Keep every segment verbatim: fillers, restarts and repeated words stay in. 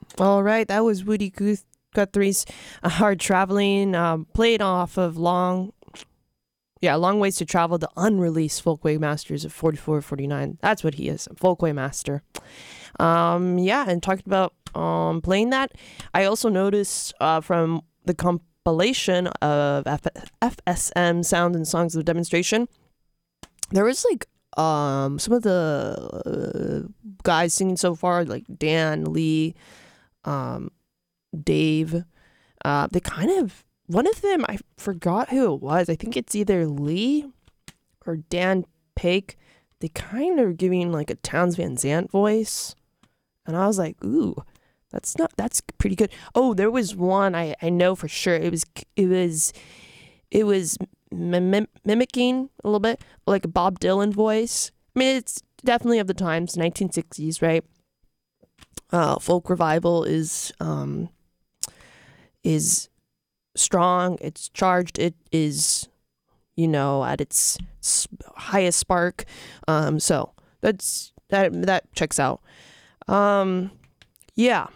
All right, that was Woody Guth- Guthrie's uh, Hard Traveling, um, played off of Long, yeah, Long Ways to Travel, the unreleased Folkway Masters of forty-four forty-nine. That's what he is, a Folkway Master. Um, yeah, and talked about um, playing that. I also noticed uh, from the compilation of F- FSM Sounds and Songs of Demonstration, there was like um, some of the uh, guys singing so far, like Dan, Lee, um, Dave. Uh, they kind of, one of them, I forgot who it was. I think it's either Lee or Dan Paik. They kind of giving like a Towns Van Zandt voice. And I was like, ooh, that's not, that's pretty good. Oh, there was one I, I know for sure. It was, it was, it was mim- mimicking a little bit like a Bob Dylan voice. I mean, it's definitely of the times, nineteen sixties, right? Uh, folk revival is, um, is strong. It's charged. It is, you know, at its highest spark. Um, so that's, that, that checks out. Um, yeah.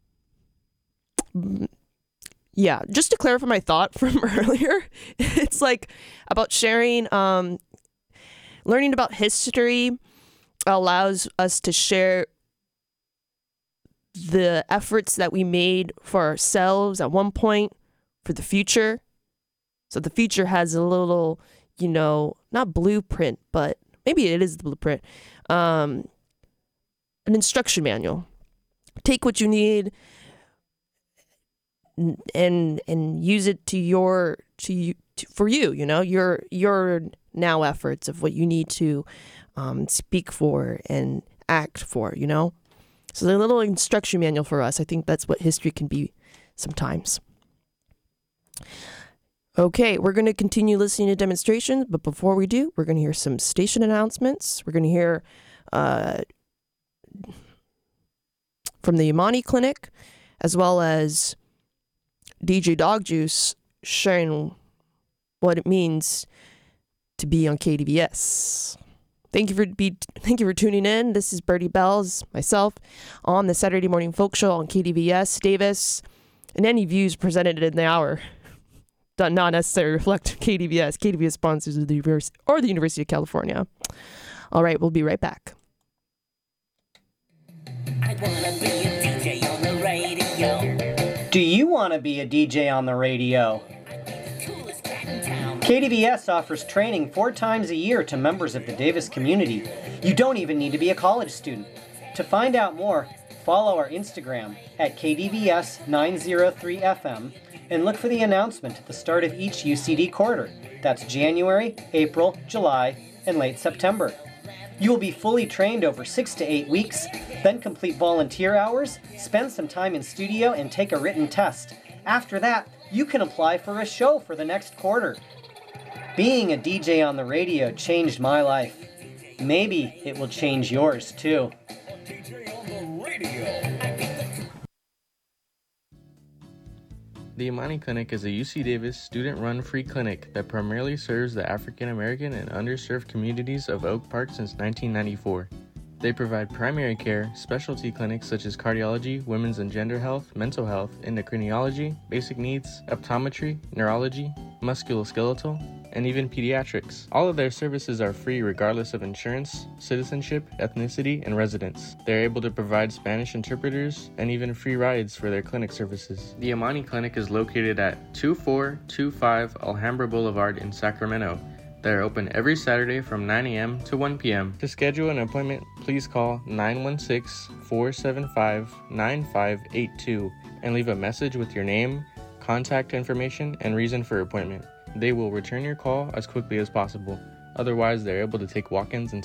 Yeah, just to clarify my thought from earlier, it's like about sharing, um, learning about history allows us to share the efforts that we made for ourselves at one point for the future. So the future has a little, you know, not blueprint, but maybe it is the blueprint, um, an instruction manual. Take what you need and and use it to your to you to, for you you know your your now efforts of what you need to um, speak for and act for, you know so the little instruction manual for us. I think that's what history can be sometimes. Okay, we're going to continue listening to demonstrations, but before we do, we're going to hear some station announcements. We're going to hear uh, from the Imani Clinic, as well as D J Dog Juice sharing what it means to be on K D V S. Thank you for be thank you for tuning in. This is Birdie Bells, myself, on the Saturday Morning Folk Show on K D V S Davis, and any views presented in the hour do not necessarily reflect K D V S. K D V S sponsors of the University or the University of California. All right, we'll be right back. I wanna be a D J on the radio. Do you want to be a D J on the radio? K D V S offers training four times a year to members of the Davis community. You don't even need to be a college student. To find out more, follow our Instagram at K D V S nine oh three F M and look for the announcement at the start of each U C D quarter. That's January, April, July, and late September. You will be fully trained over six to eight weeks, then complete volunteer hours, spend some time in studio, and take a written test. After that, you can apply for a show for the next quarter. Being a D J on the radio changed my life. Maybe it will change yours too. D J on the radio. The Imani Clinic is a U C Davis student-run free clinic that primarily serves the African American and underserved communities of Oak Park since nineteen ninety-four. They provide primary care, specialty clinics such as cardiology, women's and gender health, mental health, endocrinology, basic needs, optometry, neurology, musculoskeletal, and even pediatrics. All of their services are free regardless of insurance, citizenship, ethnicity, and residence. They're able to provide Spanish interpreters and even free rides for their clinic services. The Imani Clinic is located at two four two five Alhambra Boulevard in Sacramento. They're open every Saturday from nine a.m. to one p.m. To schedule an appointment, please call nine one six, four seven five, nine five eight two and leave a message with your name, contact information, and reason for appointment. They will return your call as quickly as possible. Otherwise, they're able to take walk-ins until